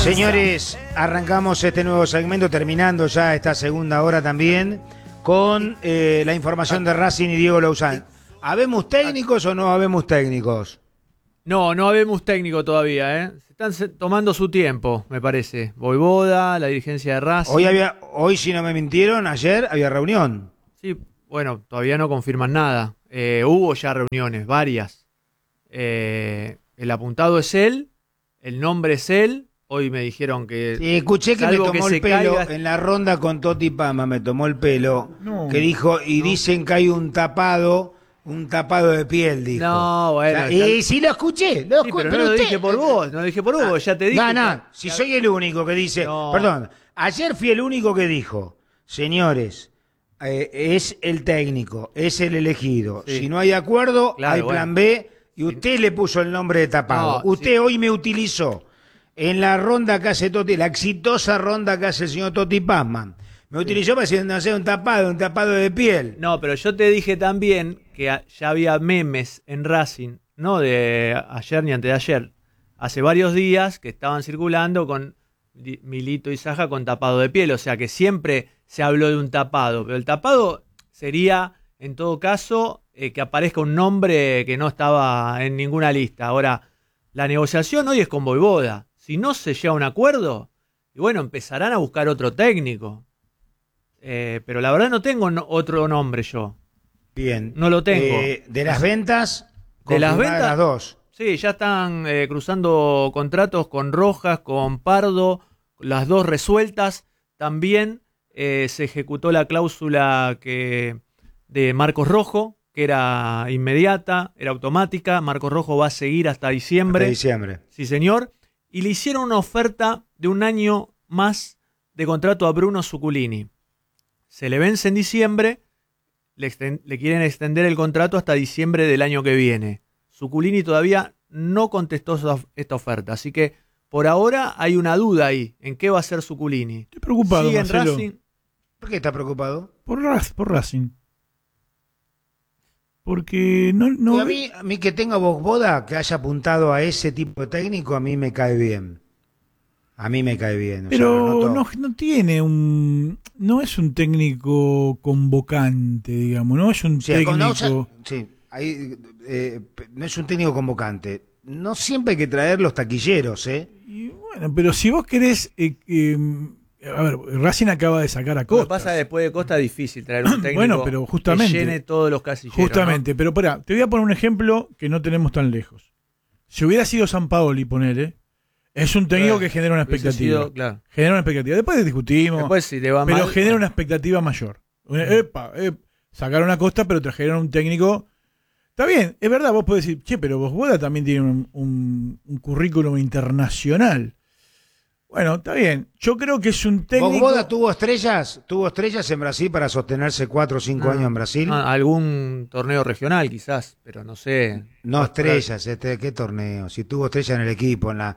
Señores, arrancamos este nuevo segmento, terminando ya esta segunda hora también, con la información de Racing y Diego Lauzán. ¿Habemos técnicos o no habemos técnicos? No habemos técnico todavía, ¿eh? Se están tomando su tiempo, me parece. Voivoda, la dirigencia de Racing. Hoy, si no me mintieron, ayer había reunión. Sí, bueno, todavía no confirman nada. Hubo ya reuniones, varias. El apuntado es él, el nombre es él. Hoy me dijeron que... Sí, escuché que me tomó el pelo en la ronda con Toti Pama, me tomó el pelo, que dijo, dicen que hay un tapado de piel, dijo. No, bueno. O sea, y sí lo escuché, pero no lo dije por vos, ya te dije. No, si soy el único que dice... No. Perdón, ayer fui el único que dijo, señores, es el técnico, es el elegido. Sí. Si no hay acuerdo, hay plan B, y usted le puso el nombre de tapado. Usted hoy me utilizó en la ronda que hace Toti, la exitosa ronda que hace el señor Toti Pazman. Me utilizó para hacer un tapado de piel. No, pero yo te dije también que ya había memes en Racing, no de ayer ni antes de ayer, hace varios días que estaban circulando con Milito y Saja con tapado de piel, o sea que siempre se habló de un tapado, pero el tapado sería, en todo caso, que aparezca un nombre que no estaba en ninguna lista. Ahora, la negociación hoy es con Voivoda. Si no se llega a un acuerdo, y bueno, empezarán a buscar otro técnico. Pero la verdad no tengo otro nombre yo. Bien. No lo tengo. De las ventas, de las las dos. Sí, ya están cruzando contratos con Rojas, con Pardo, las dos resueltas. También se ejecutó la cláusula de Marcos Rojo, que era inmediata, era automática. Marcos Rojo va a seguir hasta diciembre. Hasta diciembre. Sí, señor. Y le hicieron una oferta de 1 año más de contrato a Bruno Zuculini. Se le vence en diciembre, le quieren extender el contrato hasta diciembre del año que viene. Zuculini todavía no contestó esta oferta, así que por ahora hay una duda ahí en qué va a hacer Zuculini. Estoy preocupado, ¿Sigue en Marcelo? Racing? ¿Por qué está preocupado? Por Racing. Porque no... A mí que tenga Voivoda, que haya apuntado a ese tipo de técnico, a mí me cae bien. A mí me cae bien. Pero no tiene un... No es un técnico convocante, digamos. No es un técnico... no es un técnico convocante. No siempre hay que traer los taquilleros, ¿eh? Y bueno, pero si vos querés... a ver, Racing acaba de sacar a Costa. Lo que pasa después de Costa es difícil traer un técnico bueno, pero justamente, que llene todos los casilleros. Justamente, ¿no? Pero pará, te voy a poner un ejemplo que no tenemos tan lejos. Si hubiera sido Sampaoli, ponele, es un técnico que genera una expectativa. Claro. Genera una expectativa. Después discutimos, después, si te va pero mal, genera una expectativa mayor. Sacaron a Costa, pero trajeron un técnico. Está bien, es verdad, vos podés decir, pero Voivoda también tiene un currículum internacional. Bueno, está bien. Yo creo que es un técnico... ¿Voivoda tuvo estrellas en Brasil para sostenerse 4 o 5 años en Brasil? Algún torneo regional quizás, pero no sé. No estrellas, ¿qué torneo? Si tuvo estrellas en el equipo, en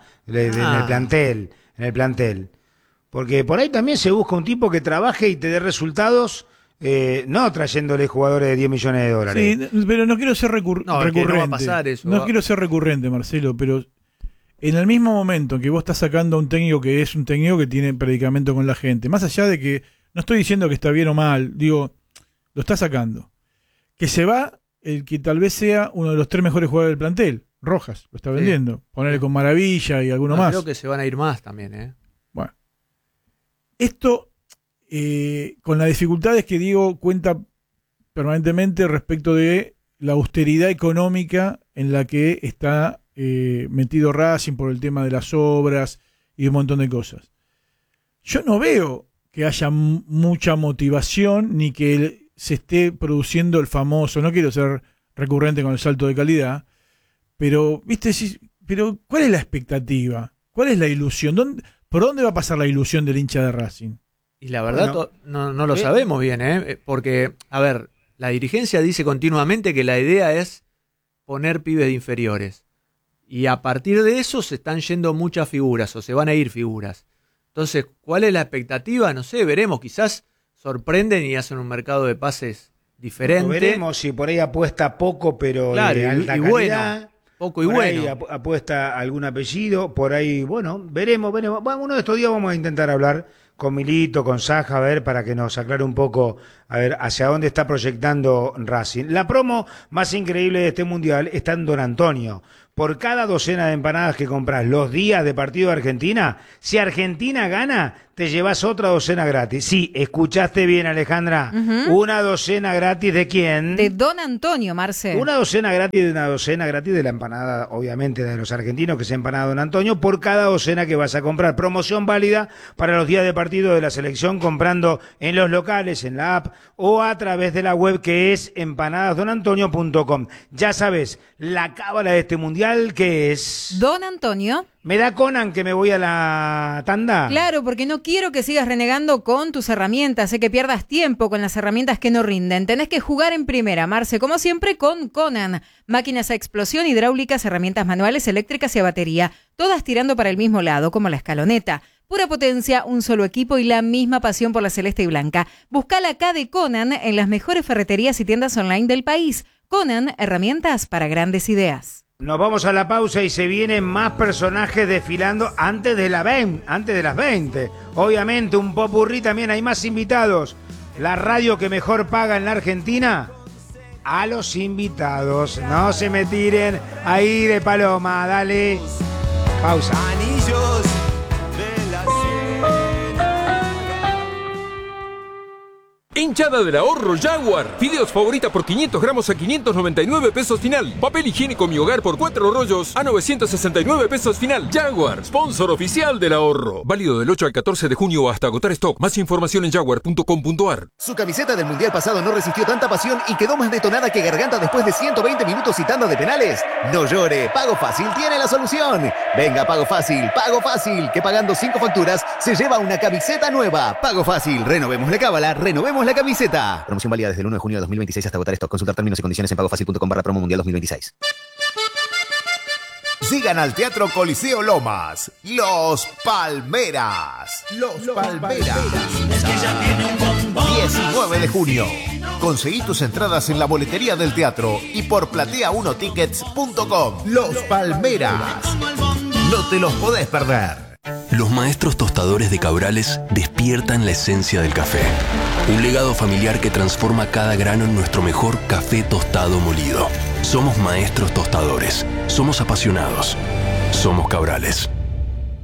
el plantel. Porque por ahí también se busca un tipo que trabaje y te dé resultados, no trayéndole jugadores de $10 millones. Sí, pero no quiero ser recurrente. No va a pasar eso. No quiero ser recurrente, Marcelo, pero... En el mismo momento que vos estás sacando a un técnico que es un técnico que tiene predicamento con la gente, más allá de que, no estoy diciendo que está bien o mal, digo, lo está sacando. Que se va el que tal vez sea uno de los 3 mejores jugadores del plantel, Rojas, lo está vendiendo. Ponerle con Maravilla y alguno más. Creo que se van a ir más también, ¿eh? Bueno. Esto, con las dificultades que Diego cuenta permanentemente respecto de la austeridad económica en la que está metido Racing por el tema de las obras y un montón de cosas. Yo no veo que haya mucha motivación ni que se esté produciendo el famoso, no quiero ser recurrente con el salto de calidad, pero pero ¿cuál es la expectativa? ¿Cuál es la ilusión? ¿Por dónde va a pasar la ilusión del hincha de Racing? Y la verdad no lo sabemos bien, porque, a ver, la dirigencia dice continuamente que la idea es poner pibes de inferiores. Y a partir de eso se están yendo muchas figuras, o se van a ir figuras. Entonces, ¿cuál es la expectativa? No sé, veremos. Quizás sorprenden y hacen un mercado de pases diferente. Veremos si por ahí apuesta poco, pero claro, de alta calidad. Bueno, Poco y por bueno. ahí apuesta algún apellido, por ahí, bueno, veremos. Bueno, uno de estos días vamos a intentar hablar con Milito, con Saja, a ver, para que nos aclare un poco, a ver, hacia dónde está proyectando Racing. La promo más increíble de este Mundial está en Don Antonio. Por cada docena de empanadas que compras los días de partido de Argentina, si Argentina gana, te llevas otra docena gratis. Sí, escuchaste bien, Alejandra. Una docena gratis, ¿de quién? De Don Antonio, Marce. Una docena gratis de la empanada, obviamente, de los argentinos, que es empanada Don Antonio, por cada docena que vas a comprar. Promoción válida para los días de partido de la selección, comprando en los locales, en la app o a través de la web, que es empanadasdonantonio.com. Ya sabes, la cábala de este mundial, que es... Don Antonio. ¿Me da Conan que me voy a la tanda? Claro, porque no quiero que sigas renegando con tus herramientas, que pierdas tiempo con las herramientas que no rinden. Tenés que jugar en primera, Marce, como siempre, con Conan. Máquinas a explosión, hidráulicas, herramientas manuales, eléctricas y a batería, todas tirando para el mismo lado, como la escaloneta. Pura potencia, un solo equipo y la misma pasión por la celeste y blanca. Buscala acá de Conan en las mejores ferreterías y tiendas online del país. Conan, herramientas para grandes ideas. Nos vamos a la pausa y se vienen más personajes desfilando antes de las 20. Obviamente un popurrí también, hay más invitados. La radio que mejor paga en la Argentina, a los invitados. No se me tiren ahí de paloma, dale. Pausa. Anillos de la Hinchada del ahorro Jaguar. Fideos favorita por 500 gramos a 599 pesos final. Papel higiénico Mi Hogar por 4 rollos a 969 pesos final. Jaguar, sponsor oficial del ahorro. Válido del 8 al 14 de junio hasta agotar stock. Más información en jaguar.com.ar. Su camiseta del Mundial pasado no resistió tanta pasión y quedó más detonada que Garganta después de 120 minutos y tanda de penales. No llore, Pago Fácil tiene la solución. Venga, Pago Fácil, que pagando 5 facturas se lleva una camiseta nueva. Pago Fácil, renovemos la cábala, renovemos la camiseta. Promoción válida desde el 1 de junio de 2026 hasta agotar stock. Consultar términos y condiciones en pagofacil.com/promo mundial 2026. Sigan al Teatro Coliseo Lomas, Los Palmeras. Los Palmeras. 19 de junio. Conseguí tus entradas en la boletería del teatro y por platea1tickets.com. Los Palmeras. No te los podés perder. Los maestros tostadores de Cabrales despiertan la esencia del café. Un legado familiar que transforma cada grano en nuestro mejor café tostado molido. Somos maestros tostadores. Somos apasionados. Somos Cabrales.